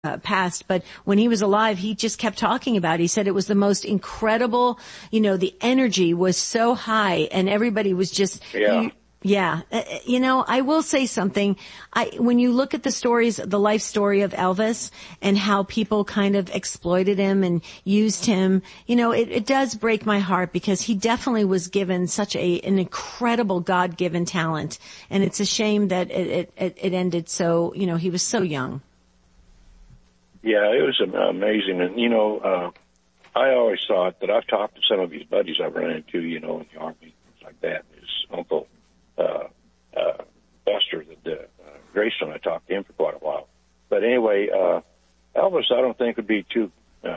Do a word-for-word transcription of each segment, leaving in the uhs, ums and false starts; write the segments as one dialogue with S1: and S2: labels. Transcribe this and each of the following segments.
S1: Uh, passed, but when he was alive, he just kept talking about it. He said it was the most incredible, you know, the energy was so high and everybody was just,
S2: yeah.
S1: You, yeah. Uh, you know, I will say something. I, when you look at the stories, the life story of Elvis and how people kind of exploited him and used him, you know, it, it does break my heart because he definitely was given such a, an incredible God-given talent. And it's a shame that it, it, it ended so, you know, he was so young.
S2: Yeah, it was amazing. And, you know, uh, I always thought that I've talked to some of his buddies I've run into, you know, in the Army, things like that. His uncle, uh, uh, Buster, the, uh, Grayson, I talked to him for quite a while. But anyway, uh, Elvis, I don't think would be too, uh,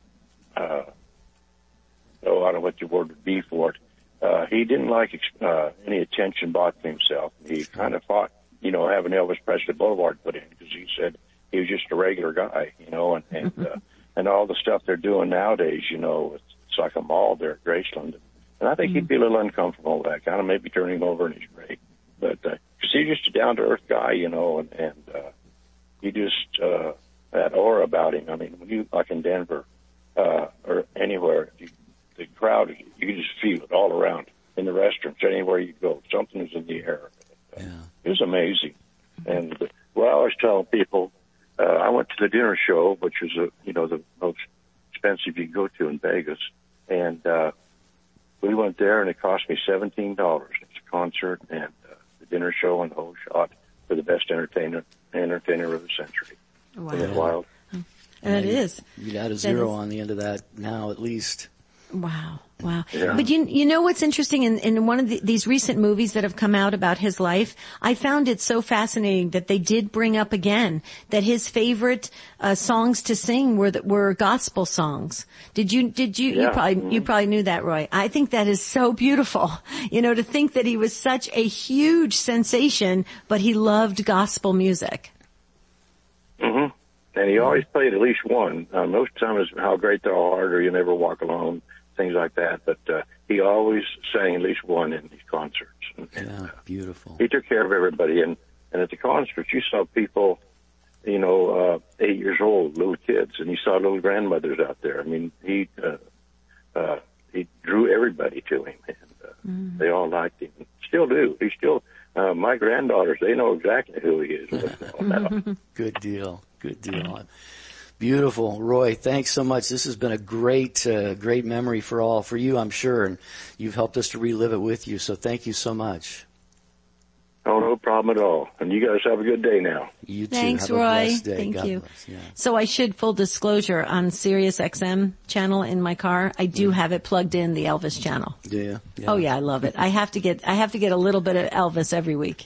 S2: uh, oh, I don't know what the word would be for it. Uh, he didn't like, uh, any attention brought to himself. He kind of fought, you know, having Elvis Presley Boulevard put in because he said, he was just a regular guy, you know, and and, uh, and all the stuff they're doing nowadays, you know, it's, it's like a mall there at Graceland. And I think mm-hmm. he'd be a little uncomfortable with that, kind of maybe turning him over in his grave. But uh, cause he's just a down-to-earth guy, you know, and, and uh, he just uh, that aura about him. I mean, when you, like in Denver uh, or anywhere, you, the crowd, you can just feel it all around in the restaurants, anywhere you go. Something is in the air.
S3: Yeah.
S2: It was amazing. And uh, what I always tell people, Uh, I went to the dinner show, which was, a, you know, the most expensive you can go to in Vegas. And uh, we went there, and it cost me seventeen dollars. It's a concert and uh, the dinner show and the whole shot for the best entertainer entertainer of the century.
S1: Wow.
S2: Isn't that wild?
S1: And, and it
S3: you,
S1: is.
S3: You'd add a zero on the end of that now, at least.
S1: Wow. Wow.
S2: Yeah.
S1: But you, you know what's interesting in, in one of the, these recent movies that have come out about his life? I found it so fascinating that they did bring up again that his favorite, uh, songs to sing were, the, were gospel songs. Did you, did you,
S2: Yeah.
S1: you probably,
S2: mm-hmm.
S1: you probably knew that, Roy. I think that is so beautiful. You know, to think that he was such a huge sensation, but he loved gospel music.
S2: Mm-hmm. And he always played at least one. Uh, most of the time it's How Great Thou Art or You Never Walk Alone, things like that. But uh, he always sang at least one in these concerts. And,
S3: Yeah,
S2: and, uh,
S3: beautiful.
S2: he took care of everybody. And, and at the concerts, you saw people, you know, uh, eight years old, little kids, and you saw little grandmothers out there. I mean, he uh, uh, he drew everybody to him, and uh, mm. they all liked him. Still do. He still, uh, my granddaughters, they know exactly who he is.
S3: Good deal. Good deal. Beautiful. Roy, thanks so much. This has been a great, uh, great memory for all, for you, I'm sure, and you've helped us to relive it with you, so thank you so much.
S2: Oh, no problem at all. And you guys have a good day now.
S3: You too.
S1: Thanks,
S3: have
S1: Roy.
S3: A blessed day.
S1: Thank
S3: God
S1: you.
S3: Bless. Yeah.
S1: So I should, full disclosure, on Sirius X M channel in my car, I do
S3: Mm.
S1: have it plugged in, the Elvis channel.
S3: Yeah, yeah.
S1: Oh yeah, I love it. I have to get, I have to get a little bit of Elvis every week.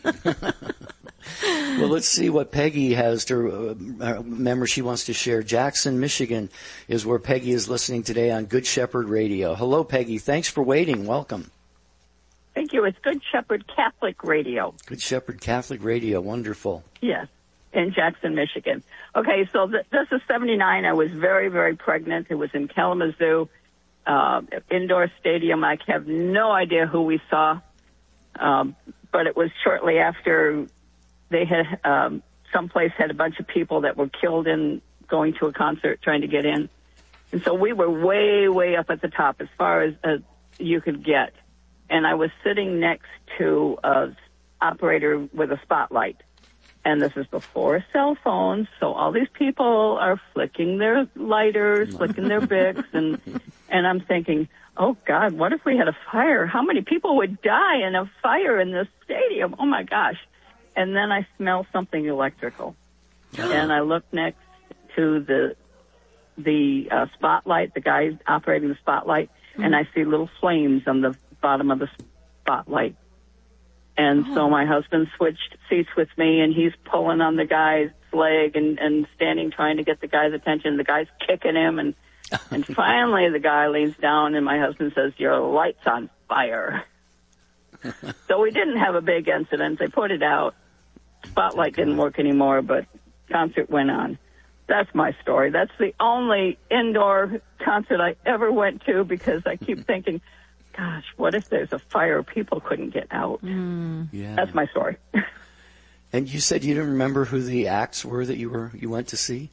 S3: Well, let's see what Peggy has to uh, remember she wants to share. Jackson, Michigan is where Peggy is listening today on Good Shepherd Radio. Hello, Peggy. Thanks for waiting. Welcome.
S4: Thank you. It's Good Shepherd Catholic Radio.
S3: Good Shepherd Catholic Radio. Wonderful.
S4: Yes, in Jackson, Michigan. Okay, so th- this is seventy-nine. I was very, very pregnant. It was in Kalamazoo, uh, indoor stadium. I have no idea who we saw, um, but it was shortly after they had, um, someplace had a bunch of people that were killed in going to a concert trying to get in. And so we were way, way up at the top as far as uh, you could get. And I was sitting next to an operator with a spotlight. And this is before cell phones, so all these people are flicking their lighters, flicking their Bics, and and I'm thinking, oh, God, what if we had a fire? How many people would die in a fire in this stadium? Oh, my gosh. And then I smell something electrical. And I look next to the the uh, spotlight, the guy operating the spotlight, mm-hmm. and I see little flames on the bottom of the spotlight. And oh. so my husband switched seats with me, and he's pulling on the guy's leg and, and standing trying to get the guy's attention. The guy's kicking him, and and finally the guy leans down, and my husband says, "Your light's on fire." So we didn't have a big incident. They put it out. Spotlight didn't work anymore, but concert went on. That's my story. That's the only indoor concert I ever went to because I keep thinking, gosh, what if there's a fire? People couldn't get out.
S1: Mm.
S3: Yeah.
S4: That's my story.
S3: And you said you didn't remember who the acts were that you were you went to see?